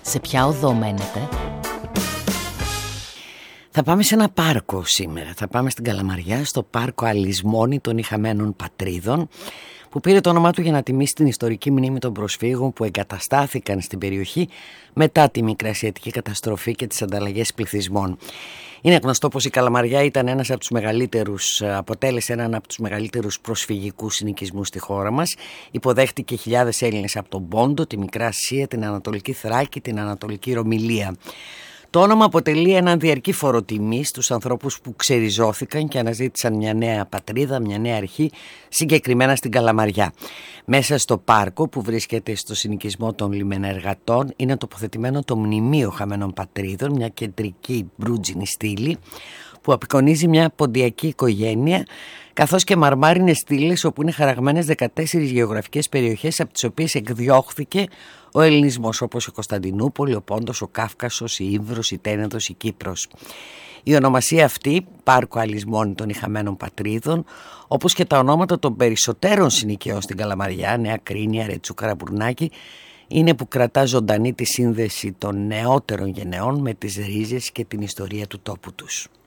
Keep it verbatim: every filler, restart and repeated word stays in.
Σε ποια οδό μένετε? Θα πάμε σε ένα πάρκο σήμερα. Θα πάμε στην Καλαμαριά, στο πάρκο Αλυσμόνη των Ηχαμένων Πατρίδων, που πήρε το όνομά του για να τιμήσει την ιστορική μνήμη των προσφύγων που εγκαταστάθηκαν στην περιοχή μετά τη Μικρασιατική καταστροφή και τις ανταλλαγές πληθυσμών. Είναι γνωστό πως η Καλαμαριά ήταν ένας από τους μεγαλύτερους, αποτέλεσε έναν από τους μεγαλύτερους προσφυγικούς συνοικισμούς στη χώρα μας. Υποδέχτηκε χιλιάδες Έλληνες από τον Πόντο, τη Μικρά Ασία, την Ανατολική Θράκη, την Ανατολική Ρωμυλία. Το όνομα αποτελεί έναν διαρκή φόρο τιμής στους ανθρώπους που ξεριζώθηκαν και αναζήτησαν μια νέα πατρίδα, μια νέα αρχή, συγκεκριμένα στην Καλαμαριά. Μέσα στο πάρκο που βρίσκεται στο συνοικισμό των λιμενεργατών είναι τοποθετημένο το Μνημείο Χαμένων Πατρίδων, μια κεντρική μπρούτζινη στήλη που απεικονίζει μια ποντιακή οικογένεια, καθώς και μαρμάρινες στήλες όπου είναι χαραγμένες δεκατέσσερις γεωγραφικές περιοχές από τις οποίες εκδιώχθηκε ο ελληνισμός, όπως η Κωνσταντινούπολη, ο Πόντος, ο Κάφκασος, η Ήμβρος, η Τένεδος, η Κύπρος. Η ονομασία αυτή, Πάρκο Αλυσμόνη των Ηχαμένων Πατρίδων, όπως και τα ονόματα των περισσότερων συνοικιών στην Καλαμαριά, Νέα Κρίνη, Αρετσού, Καραμπουρνάκη, είναι που κρατά ζωντανή τη σύνδεση των νεότερων γενεών με τις ρίζες και την ιστορία του τόπου τους.